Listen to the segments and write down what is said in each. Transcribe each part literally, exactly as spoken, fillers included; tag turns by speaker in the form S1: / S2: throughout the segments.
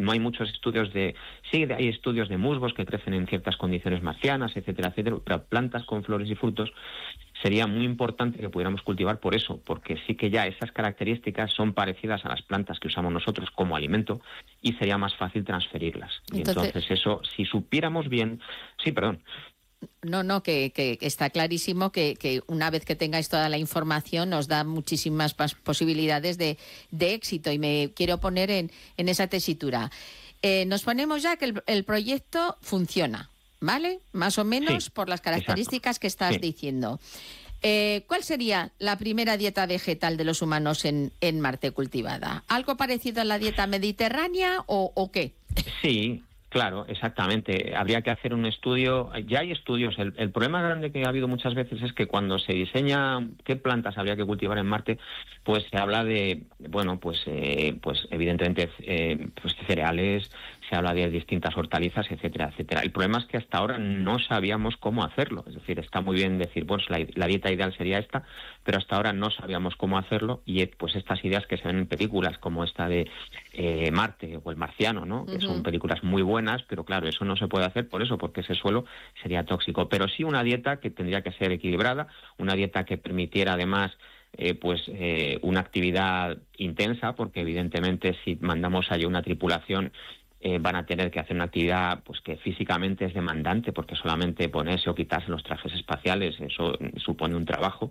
S1: no hay muchos estudios de... Sí, hay estudios de musgos que crecen en ciertas condiciones marcianas, etcétera, etcétera, pero plantas con flores y frutos sería muy importante que pudiéramos cultivar por eso, porque sí que ya esas características son parecidas a las plantas que usamos nosotros como alimento y sería más fácil transferirlas. Entonces, y entonces eso, si supiéramos bien... Sí, perdón.
S2: No, no, que, que está clarísimo que, que una vez que tengáis toda la información nos da muchísimas posibilidades de, de éxito, y me quiero poner en, en esa tesitura. Eh, nos ponemos ya que el, el proyecto funciona, ¿vale? Más o menos, sí, por las características exacto. que estás sí. diciendo. Eh, ¿Cuál sería la primera dieta vegetal de los humanos en, en Marte cultivada? ¿Algo parecido a la dieta mediterránea o, o qué?
S1: Sí. Claro, exactamente. Habría que hacer un estudio. Ya hay estudios. El, el problema grande que ha habido muchas veces es que cuando se diseña qué plantas habría que cultivar en Marte, pues se habla de, bueno, pues, eh, pues evidentemente eh, pues cereales, se habla de distintas hortalizas, etcétera, etcétera. El problema es que hasta ahora no sabíamos cómo hacerlo. Es decir, está muy bien decir, pues la, la dieta ideal sería esta, pero hasta ahora no sabíamos cómo hacerlo, y pues estas ideas que se ven en películas como esta de eh, Marte o El Marciano, ¿no? Que uh-huh. son películas muy buenas, pero claro, eso no se puede hacer por eso, porque ese suelo sería tóxico. Pero sí una dieta que tendría que ser equilibrada, una dieta que permitiera además eh, pues eh, una actividad intensa, porque evidentemente si mandamos allá una tripulación eh, van a tener que hacer una actividad pues que físicamente es demandante, porque solamente ponerse o quitarse los trajes espaciales, eso supone un trabajo.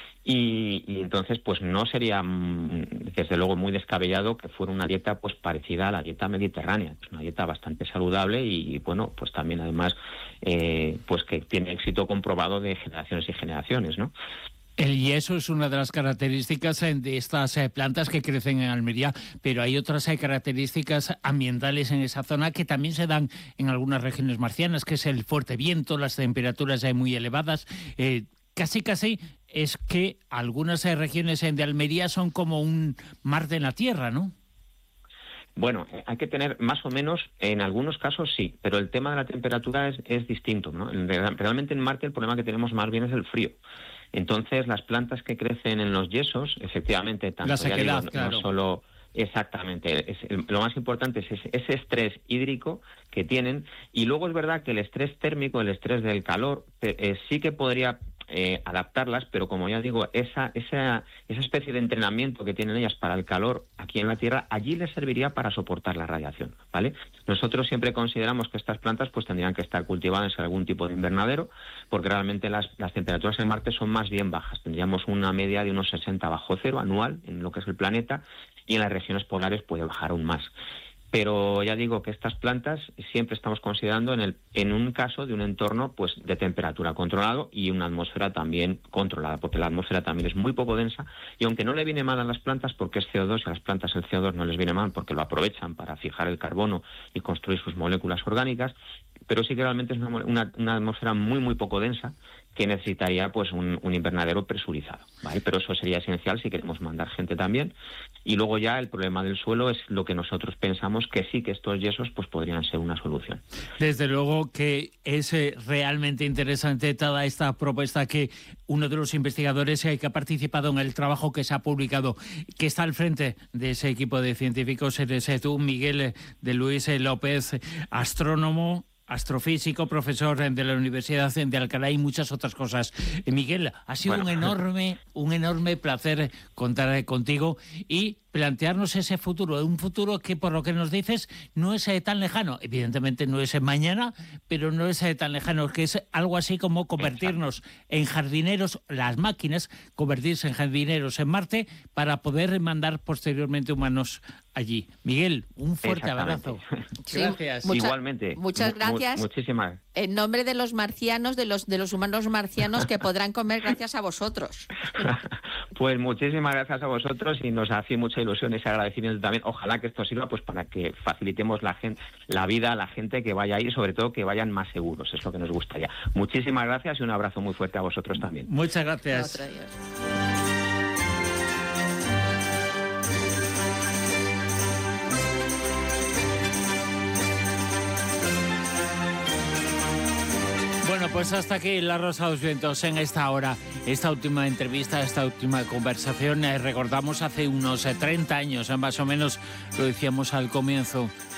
S1: Y, y entonces pues no sería desde luego muy descabellado que fuera una dieta pues parecida a la dieta mediterránea. Es una dieta bastante saludable y bueno, pues también además eh, pues que tiene éxito comprobado de generaciones y generaciones, ¿no?
S3: El yeso es una de las características de estas plantas que crecen en Almería, pero hay otras características ambientales en esa zona que también se dan en algunas regiones marcianas, que es el fuerte viento, las temperaturas muy elevadas. Eh, casi casi es que algunas regiones de Almería son como un mar de la tierra, ¿no?
S1: Bueno, hay que tener más o menos, en algunos casos sí, pero el tema de la temperatura es, es distinto, ¿no? Realmente en Marte el problema que tenemos más bien es el frío. Entonces las plantas que crecen en los yesos, efectivamente, tanto
S3: la sequedad,
S1: ya digo,
S3: claro.
S1: no solo... Exactamente, es, lo más importante es ese, ese estrés hídrico que tienen, y luego es verdad que el estrés térmico, el estrés del calor, eh, sí que podría eh, adaptarlas, pero como ya digo, esa, esa, esa especie de entrenamiento que tienen ellas para el calor aquí en la Tierra, allí les serviría para soportar la radiación, ¿vale? Nosotros siempre consideramos que estas plantas pues tendrían que estar cultivadas en algún tipo de invernadero, porque realmente las, las temperaturas en Marte son más bien bajas, tendríamos una media de unos sesenta bajo cero anual en lo que es el planeta, y en las regiones polares puede bajar aún más. Pero ya digo que estas plantas siempre estamos considerando en, el, en un caso de un entorno pues de temperatura controlado y una atmósfera también controlada, porque la atmósfera también es muy poco densa, y aunque no le viene mal a las plantas porque es C O dos, y a las plantas el C O dos no les viene mal porque lo aprovechan para fijar el carbono y construir sus moléculas orgánicas, pero sí que realmente es una, una, una atmósfera muy muy poco densa que necesitaría pues un, un invernadero presurizado, ¿vale? Pero eso sería esencial si queremos mandar gente también. Y luego ya el problema del suelo es lo que nosotros pensamos que sí, que estos yesos pues podrían ser una solución.
S3: Desde luego que es eh, realmente interesante toda esta propuesta que uno de los investigadores eh, que ha participado en el trabajo que se ha publicado, que está al frente de ese equipo de científicos, eres eh, tú, Miguel de Luis López, astrónomo, astrofísico, profesor de la Universidad de Alcalá y muchas otras cosas. Eh, Miguel, ha sido bueno. un enorme, un enorme placer contar contigo y plantearnos ese futuro, un futuro que por lo que nos dices no es eh, tan lejano, evidentemente no es mañana, pero no es eh, tan lejano, que es algo así como convertirnos en jardineros, las máquinas, convertirse en jardineros en Marte para poder mandar posteriormente humanos allí. Miguel, un fuerte abrazo.
S2: Sí,
S3: gracias.
S2: Mucha,
S1: Igualmente.
S2: Muchas gracias.
S1: Mu muchísimas.
S2: En nombre de los marcianos, de los de los humanos marcianos que podrán comer gracias a vosotros.
S1: Pues muchísimas gracias a vosotros y nos hace mucha ilusión ese agradecimiento también. Ojalá que esto sirva pues para que facilitemos la gente, la vida a la gente que vaya ahí y sobre todo que vayan más seguros, es lo que nos gustaría. Muchísimas gracias y un abrazo muy fuerte a vosotros también.
S3: Muchas gracias. Bueno, pues hasta aquí La Rosa de los Vientos en esta hora, esta última entrevista, esta última conversación. Eh, recordamos hace unos eh, treinta años, eh, más o menos, lo decíamos al comienzo,